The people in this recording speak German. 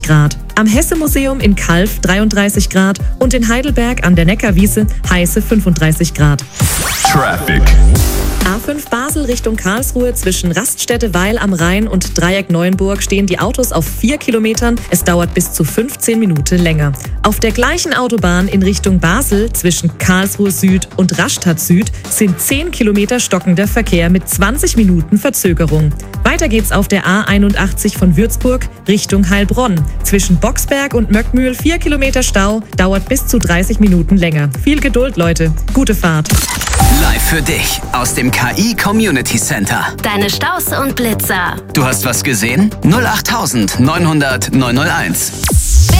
Grad. Am Hesse-Museum in Calw 33 Grad und in Heidelberg an der Neckarwiese heiße 35 Grad. Traffic. A5 Basel Richtung Karlsruhe zwischen Raststätte Weil am Rhein und Dreieck Neuenburg stehen die Autos auf 4 Kilometern. Es dauert bis zu 15 Minuten länger. Auf der gleichen Autobahn in Richtung Basel zwischen Karlsruhe Süd und Rastatt Süd sind 10 Kilometer stockender Verkehr mit 20 Minuten Verzögerung. Weiter geht's auf der A81 von Würzburg Richtung Heilbronn. Zwischen Boxberg und Möckmühl 4 Kilometer Stau, dauert bis zu 30 Minuten länger. Viel Geduld, Leute. Gute Fahrt. Live für dich aus dem KI Community Center. Deine Staus und Blitzer. Du hast was gesehen? 08900 901.